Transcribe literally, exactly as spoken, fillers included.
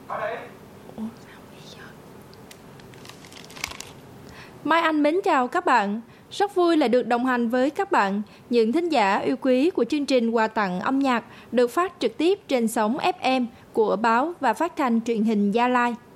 Mai Anh mến chào các bạn. Rất vui là được đồng hành với các bạn, những thính giả yêu quý của chương trình quà tặng âm nhạc được phát trực tiếp trên sóng ép em của báo và phát thanh truyền hình Gia Lai.